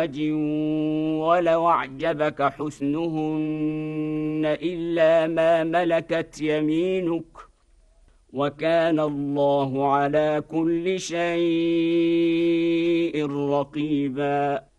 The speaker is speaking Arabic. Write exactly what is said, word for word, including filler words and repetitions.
أزواج ولو أعجبك حسنهن إلا ما ملكت يمينك وكان الله على كل شيء رقيبا.